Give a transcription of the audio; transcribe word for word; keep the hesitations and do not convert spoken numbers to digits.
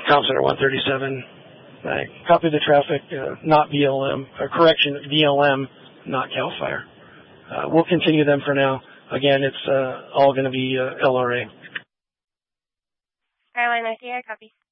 Comm Center one thirty-seven. I copy the traffic, uh, not V L M, or correction, V L M, not CAL FIRE. Uh, we'll continue them for now. Again, it's uh, all going to be uh, L R A. Caroline Garcia, copy.